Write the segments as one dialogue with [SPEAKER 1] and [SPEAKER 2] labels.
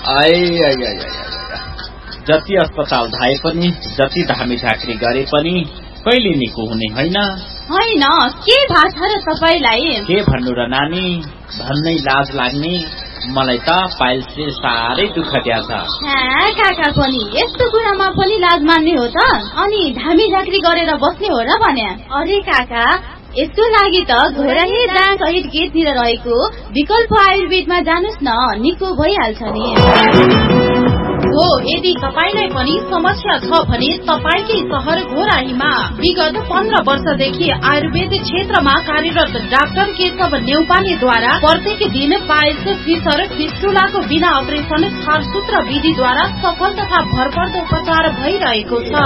[SPEAKER 1] जति अस्पताल धाए पनि, जति धामी झाँक्री गरे पनि कहिले निको हुने होइन।
[SPEAKER 2] होइन, के थाहा छ र तपाईलाई?
[SPEAKER 1] के भन्नु र नानी, भन्नै लाज लाग्ने। मलाई त पाइल्सले साह्रै दुःख दिया छ।
[SPEAKER 2] काका पनि यस्तो कुरामा पनि लाज मान्ने हो त? अनि धामी झाँक्री गरेर बस्ने हो र भने? अरे काका, यसको लागि त घोराही दाङ सहित गेटतिर रहेको विकल्प आयुर्वेदमा जानुस् न, निको भइहाल्छ नि।
[SPEAKER 3] हो, यदि तपाईलाई पनि समस्या छ भने तपाईकै शहर घोराहीमा विगत 15 वर्षदेखि आयुर्वेद क्षेत्रमा कार्यरत डाक्टर केशव नेउपानेद्वारा प्रत्येक दिन पाइल्स, फिसर, फिस्टुलाको बिना अपरेसन छारसूत्र विधिद्वारा सफल तथा भरपर्दो उपचार भइरहेको छ।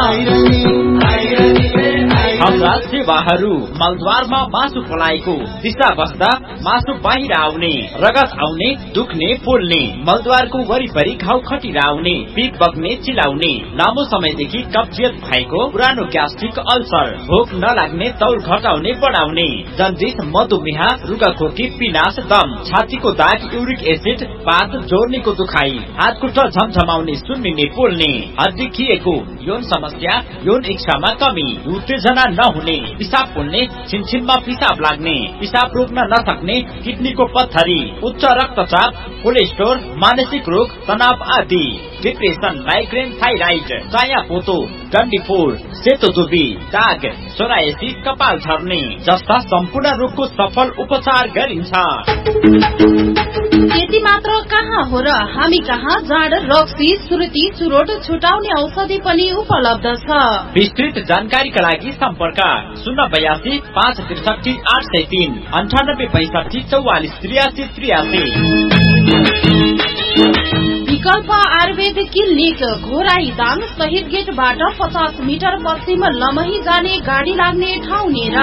[SPEAKER 1] हाम्रा सेवाहरू मलद्वारमा मासु पलाएको दिशा बस्दा मासु बाहिर आउने, रगत आउने, दुख्ने, पोल्ने, मलद्वारको वरिपरि घाउ खटिरा आउने, पिप बग्ने, चिलाउने, लामो समयदेखि कब्जियत भएको, पुरानो ग्यास्ट्रिक अल्सर, भोक नलाग्ने, तौल घटाउने बढाउने, जन्डिस, मधुमेह, रुगाखोकी, पिनास, दम, छातीको दाग, युरिक एसिड, पात जोर्नीको दुखाइ, हात खुट्टा झमझमाउने, सुन्निने, पोल्ने, हड्डी खिएको, यौन समस्या, यौन इच्छामा कमी, उत्तेजना नहुने, पिसाब पोल्ने, छिनछिनमा पिसाब लाग्ने, पिसाब रोक्न नसक्ने, किडनीको पत्थरी, उच्च रक्तचाप, कोलेस्ट्रोल, मानसिक रोग, तनाव आदि, डिप्रेसन, माइग्रेन, थाइराइड, चायापोतो, डन्डीफोर, सेतोजुबी, दाग, सोरायसिस, कपाल झर्ने जस्ता सम्पूर्ण रोगको सफल उपचार गरिन्छ।
[SPEAKER 3] त्यति मात्र कहाँ हो र, हामी कहाँ जाड, रक्सी, सुर्ती, चुरोट छुटाउने औषधि पनि उपलब्ध छ।
[SPEAKER 1] विस्तृत जानकारीका लागि सम्पर्क 082 563 803 98 65 44 83।
[SPEAKER 3] विकल्प आयुर्वेद क्लिनिक घोराही दाङ शहीद गेटबाट 50 मिटर पश्चिम लमही जाने गाडी लाग्ने ठाउँ नेर।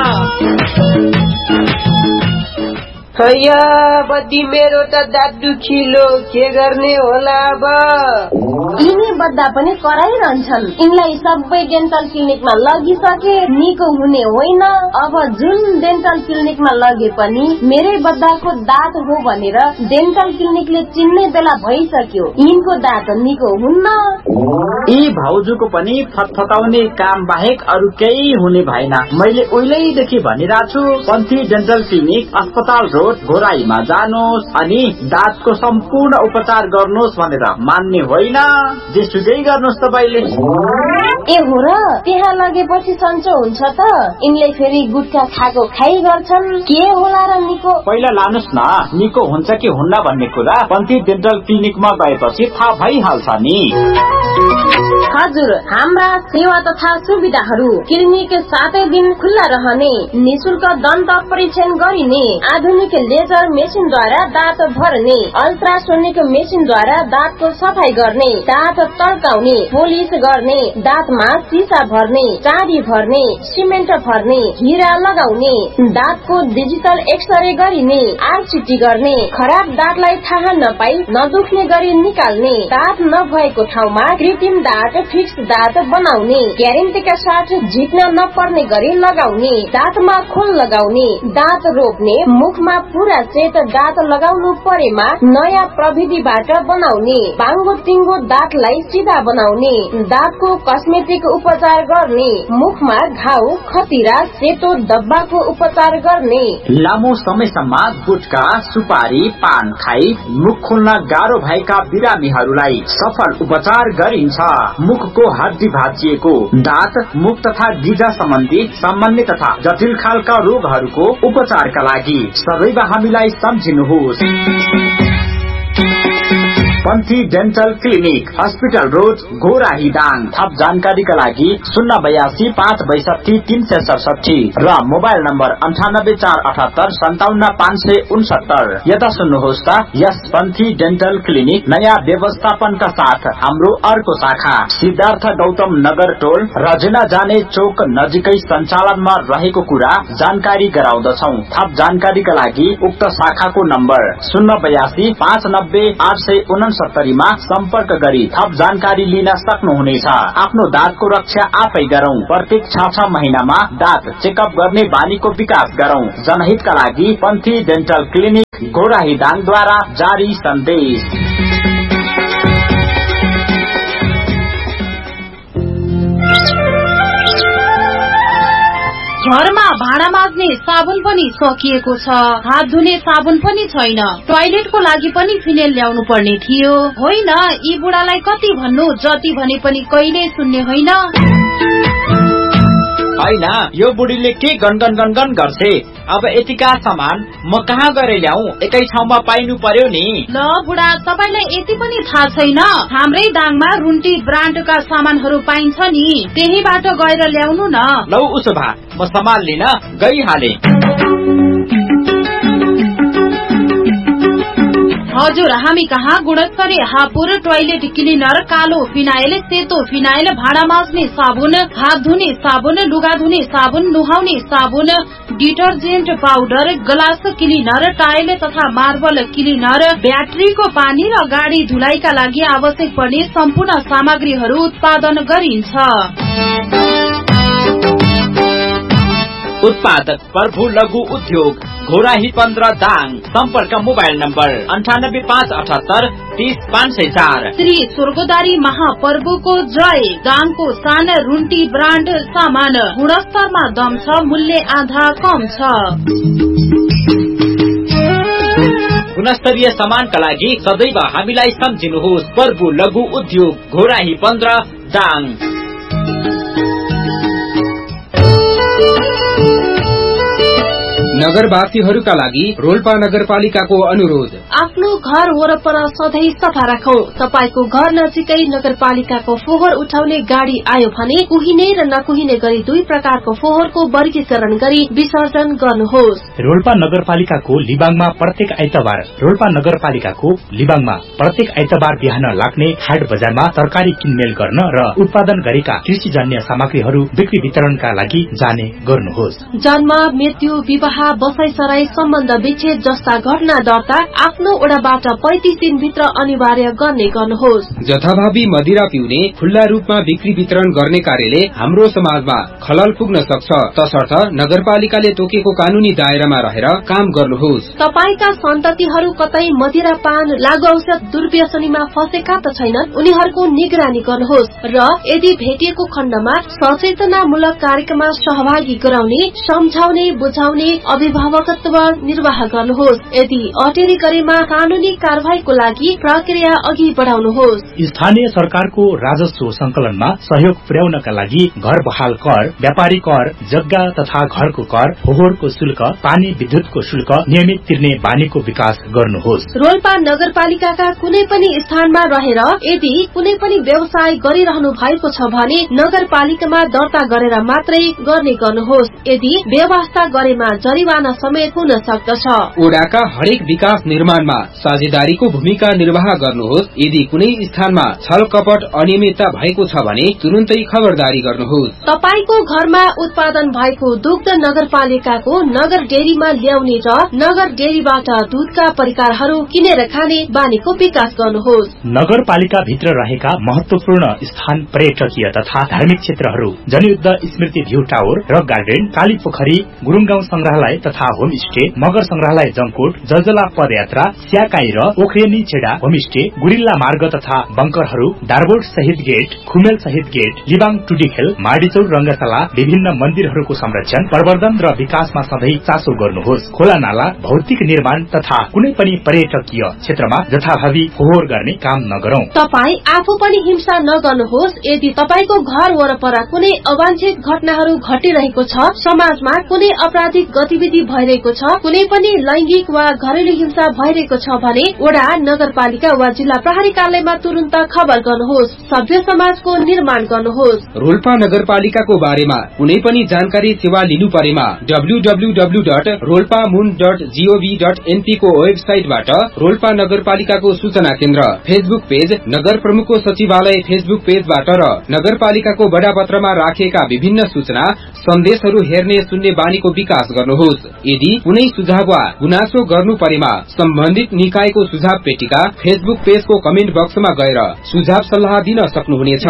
[SPEAKER 4] बद्दी मेरो त दाँत दुखिलो, के गर्ने होला अब?
[SPEAKER 5] यिनी बद्दा पनि कराइरहन्छन्। यिनलाई सबै डेन्टल क्लिनिकमा लगिसके, निको हुने होइन। अब जुन डेन्टल क्लिनिकमा लगे पनि मेरै बद्दाको दाँत हो भनेर डेन्टल क्लिनिकले चिन्ने बेला भइसक्यो। यिनको दाँत निको हुन्न।
[SPEAKER 1] यी भाउजूको पनि फतफताउने काम बाहेक अरू केही हुने भएन। मैले उहिलेदेखि भनिरहेको छु, पन्थी डेन्टल क्लिनिक, अस्पताल रोड घोराहीमा जानुहोस् अनि दाँतको सम्पूर्ण उपचार गर्नुहोस् भनेर। मान्ने होइन, जेसुकै गर्नुहोस् तपाईले।
[SPEAKER 5] ए हो र, त्यहाँ लगेपछि सन्चो हुन्छ त? यिनले फेरि गुटखा खाएको खाइ गर्छन्, के होला र निको?
[SPEAKER 1] पहिला लानुहोस् न, निको हुन्छ कि हुन्न भन्ने कुरा पन्थी डेन्टल क्लिनिकमा गएपछि थाहा भइहाल्छ नि।
[SPEAKER 5] हजुर, हाम्रा सेवा तथा सुविधाहरू: क्लिनिक 7 दिन खुल्ला रहने, निशुल्क दन्त परीक्षण गरिने, आधुनिक लेजर मेसिनद्वारा दाँत भर्ने, अल्ट्रासोनिक मेसिनद्वारा दाँतको सफाई गर्ने, दाँत तड्काउने, पोलिस गर्ने, दाँतमा सिसा भर्ने, चाँदी भर्ने, सिमेन्ट भर्ने, हिरा लगाउने, दाँतको डिजिटल एक्सरे गरिने, आरसिटी गर्ने, खराब दाँतलाई थाहा नपाई नदुख्ने गरी निकाल्ने, दाँत नभएको ठाउँमा कृत्रिम दाँत, फिक्स दाँत बनाउने, ग्यारेन्टीका साथ झिक्न नपर्ने गरी लगाउने, दाँतमा खोल लगाउने, दाँत रोप्ने, मुखमा पूरा सेट दाँत लगाउनु परेमा नयाँ प्रविधिबाट बनाउने, बाङ्गो टिङ्गो दाँतलाई सिधा बनाउने, दाँतको कस्मेटिक उपचार गर्ने, मुखमा घाउ, खतिरा, सेतो डब्बाको उपचार गर्ने।
[SPEAKER 1] लामो समयसम्म गुटखा, सुपारी, पान खाई मुख खोल्न गाह्रो भएका बिरामीहरूलाई सफल उपचार गरिन्छ। मुखको हड्डी भाँचिएको, दाँत, मुख तथा गिजा सम्बन्धी सामान्य तथा जटिल खालका रोगहरूको उपचारका लागि सबैमा हामीलाई सम्झिनुहोस्। पन्थी dental clinic, hospital road Ghorahi Dang. थप जानकारीका लागि 082 562 367 र मोबाइल नम्बर 98 478 57 569। यता सुन्नुहोस् त, यस पन्थी डेन्टल क्लिनिक नयाँ व्यवस्थापनका साथ हाम्रो अर्को शाखा सिद्धार्थ गौतम नगर टोल रजना जाने चोक नजिकै सञ्चालनमा रहेको कुरा जानकारी गराउँदछौ। थप जानकारीका लागि उक्त शाखाको नम्बर 082 590 869 मा सम्पर्क गरी थप जानकारी लिन सक्नुहुनेछ। आफ्नो दाँतको रक्षा आफै गरौं। प्रत्येक 6 महिनामा दाँत चेकअप गर्ने बानीको विकास गरौं। जनहितका लागि पन्थी डेन्टल क्लिनिक घोराही दाङद्वारा जारी सन्देश।
[SPEAKER 3] घरमा भाँडा माझ्ने साबुन पनि सकिएको छ, हात धुने साबुन पनि छैन, टोयलेटको लागि पनि फिनेल ल्याउनु पर्ने थियो। होइन, यी बुढालाई कति भन्नु, जति भने पनि कहिले सुन्ने होइन।
[SPEAKER 1] होइन, यो बुढीले के गनगन गनगन गर्छे। अब यतिका सामान म कहाँ गएर ल्याऊ, एकै ठाउँमा पाइनु पर्यो नि।
[SPEAKER 3] ल बुढा, तपाईलाई यति पनि थाहा छैन, हाम्रै दाङमा रुन्टी ब्रान्डका सामानहरू पाइन्छ नि, त्यहीबाट गएर ल्याउनु न।
[SPEAKER 1] लौ उसो भए म सामान लिन गइहाले।
[SPEAKER 3] हजुर, हामी कहाँ गुणस्तरीय हापुर टोयलेट क्लिनर, कालो फिनाइल, सेतो फिनाइल, भाँडा माझ्ने साबुन, हात धुने साबुन, लुगा धुने साबुन, नुहाउने साबुन, detergent powder, glass cleaner, tile तथा मार्बल क्लिनर, ब्याट्रीको पानी र गाडी धुलाइका लागि आवश्यक पर्ने सम्पूर्ण सामग्रीहरू उत्पादन गरिन्छ।
[SPEAKER 1] उत्पादक प्रभु लघु उद्योग, घोराही 15 दाङ। सम्पर्क मोबाइल नम्बर 9857 30 504।
[SPEAKER 3] श्री स्वर्गदारी महाप्रभुको जय। दाङको सान रुन्टी ब्रान्ड सामान, गुणस्तरमा दम छ, मूल्य आधा कम छ।
[SPEAKER 1] गुणस्तरीय सामानका लागि सदैव हामीलाई सम्झिनुहोस्। प्रभु लघु उद्योग, घोराही 15 दाङ।
[SPEAKER 6] नगरवासीहरूका लागि रोल्पा नगरपालिकाको अनुरोध।
[SPEAKER 5] आफ्नो घर वरपर सधैँ सफा राखौं। तपाईको घर नजिकै नगरपालिकाको फोहोर उठाउने गाडी आयो भने कुहिने र नकुहिने गरी दुई प्रकारको फोहोरको वर्गीकरण गरी विसर्जन गर्नुहोस्।
[SPEAKER 7] रोल्पा नगरपालिकाको लिबाङमा प्रत्येक आइतबार बिहान लाग्ने हाट बजारमा तरकारी किनमेल गर्न र उत्पादन गरेका कृषिजन्य सामग्रीहरू बिक्री वितरणका लागि जाने गर्नुहोस्।
[SPEAKER 5] जन्म, मृत्यु, विवाह, बसाई सराई, सम्बन्ध विच्छेद जस्ता घटना दर्ता आफ्नो ओडाबाट 35 दिनभित्र अनिवार्य गर्नुहोस्।
[SPEAKER 6] जथाभावी मदिरा पिउने, खुल्ला रूपमा बिक्री वितरण गर्ने कार्यले हाम्रो समाजमा खलल पुग्न सक्छ, तसर्थ नगरपालिकाले तोकेको कानूनी दायरामा रहेर काम गर्नुहोस्।
[SPEAKER 5] तपाईका सन्ततिहरू कतै मदिरा पान, लागु औषध दुर्व्यसनीमा फसेका त छैनन्, उनीहरूको निगरानी गर्नुहोस् र यदि भेटिएको खण्डमा सचेतनामूलक कार्यक्रममा सहभागी गराउने, सम्झाउने, बुझाउने, अभिभावकत्व निर्वाह गर्नुहोस्। यदि अटेरी गरेमा कानूनी कार्यवाहीको लागि प्रक्रिया अघि बढाउनुहोस्।
[SPEAKER 7] स्थानीय सरकारको राजस्व संकलनमा सहयोग पुर्याउनका लागि घर बहाल कर, व्यापारी कर, जग्गा तथा घरको कर, फोहोरको शुल्क, पानी विद्युतको शुल्क नियमित तिर्ने बानीको विकास गर्नुहोस्।
[SPEAKER 5] रोल्पा नगरपालिकाका कुनै पनि स्थानमा रहेर यदि कुनै पनि व्यवसाय गरिरहनु भएको छ भने नगरपालिकामा दर्ता गरेर मात्रै गर्ने गर्नुहोस्। यदि व्यवस्था गरेमा जरिवाना समेत हुन सक्दछ।
[SPEAKER 6] ओडाका हरेक विकास निर्माणमा साझेदारीको भूमिका निर्वाह गर्नुहोस्। यदि कुनै स्थानमा छल कपट अनियमितता भएको छ भने तुरुन्तै खबरदारी गर्नुहोस्।
[SPEAKER 5] तपाईको घरमा उत्पादन भएको दुग्ध नगरपालिकाको नगर डेरीमा ल्याउने र नगर डेरीबाट दूधका परिकारहरू किनेर खाने बानीको विकास गर्नुहोस्।
[SPEAKER 7] नगरपालिका भित्र रहेका महत्वपूर्ण स्थान, पर्यटकीय तथा धार्मिक क्षेत्रहरू, जनयुद्ध स्मृति भ्यू टावर, रक गार्डन, काली पोखरी, गुरुङगाउँ संग्रहालय तथा होमस्टे, मगर संग्रहालय जमकोट, जलजला पदयात्रा, स्याकाई र ओखरेनी छेडा होमस्टे, गुरिल्ला मार्ग तथा बंकरहरू, दारबोट शहीद गेट, खुमेल शहीद गेट, लिबाङ टुडीखेल, माडीचौर रंगशाला, विभिन्न मन्दिरहरूको संरक्षण, प्रवर्धन र विकासमा सधैँ चासो गर्नुहोस्। खोला नाला, भौतिक निर्माण तथा कुनै पनि पर्यटकीय क्षेत्रमा जथाभावी फोहोर गर्ने काम नगरौं।
[SPEAKER 5] तपाई आफू पनि हिंसा नगर्नुहोस्। यदि तपाईको घर वरपर कुनै अवांछित घटनाहरू घटिरहेको छ, समाजमा कुनै आपराधिक गतिविधि भइरहेको छ, कुनै पनि लैंगिक वा घरेलु हिंसा भइरहेको छ भने वडा, नगरपालिका वा जिल्ला प्रहरी कार्यालयमा तुरन्त खबर गर्नुहोस्। सभ्य समाजको निर्माण गर्नुहोस्।
[SPEAKER 6] रोल्पा नगरपालिकाको बारेमा कुनै पनि जानकारी सेवा लिनु परेमा www.rolpamun.gov.np को वेबसाइटबाट रोल्पा नगरपालिकाको सूचना केन्द्र, फेसबुक पेज, नगर प्रमुखको सचिवालय फेसबुक पेजबाट र नगरपालिकाको बडापत्रमा राखिएका विभिन्न सूचना सन्देशहरू हेर्ने सुन्ने बानीको विकास गर्नुहोस्। यदि कुनै सुझाव वा गुनासो गर्नु परेमा सम्बन्धित निकायको सुझाव पेटिका फेसबुक पेजको कमेन्ट बक्समा गएर सुझाव सल्लाह दिन सक्नुहुनेछ।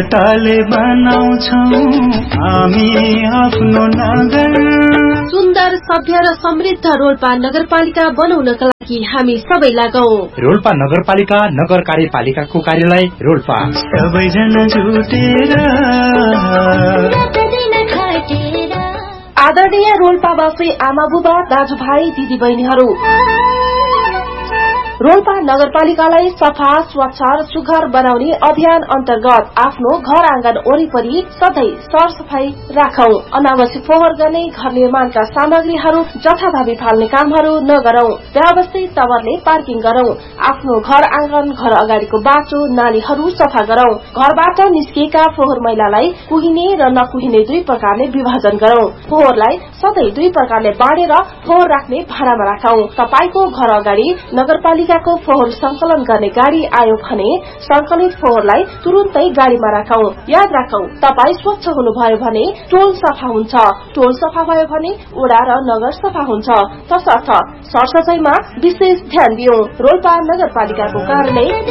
[SPEAKER 5] सुन्दर, सभ्य र समृद्ध रोल्पा नगरपालिका बनाउनका लागि हामी सबै लागौं।
[SPEAKER 7] रोल्पा नगरपालिका नगर कार्यपालिकाको कार्यालय रोल्पा।
[SPEAKER 8] सबैजना जुटेर आदरणीय रोल्पावासी आमा बुबा दाजुभाइ दिदी बहिनीहरू, रोल्पा नगरपालिकालाई सफा स्वच्छ र सुघर बनाउने अभियान अन्तर्गत आफ्नो घर आँगन वरिपरि सधैँ सरसफाई राखौं। अनावश्यक फोहोर गर्ने, घर निर्माणका सामग्रीहरू जथाभावी फाल्ने कामहरू नगरौं। व्यवस्थित तवरले पार्किङ गरौं। आफ्नो घर आँगन, घर अगाडिको बाटो, नालीहरू सफा गरौं। घरबाट निस्किएका फोहोर मैलालाई कुहिने र नकुहिने दुई प्रकारले विभाजन गरौं। फोहोरलाई सधैँ दुई प्रकारले बाँडेर फोहोर राख्ने भाँडामा राखौं। तपाईको घर अगाडि नगरपालिकाको फोहोर संकलन गर्ने गाडी आयो भने संकलित फोहोरलाई तुरुन्तै गाडीमा राखौं। याद राखौं, तपाई स्वच्छ हुनुभयो भने टोल सफा हुन्छ, टोल सफा भयो भने वडा र नगर सफा हुन्छ। तसर्थ सरसफाईमा विशेष ध्यान दियौं। रोल्पा नगरपालिकाको कार्यालय